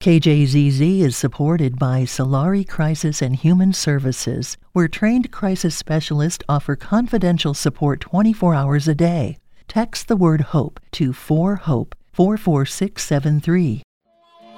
KJZZ is supported by Solari Crisis and Human Services, where trained crisis specialists offer confidential support 24 hours a day. Text the word HOPE to 4HOPE 44673.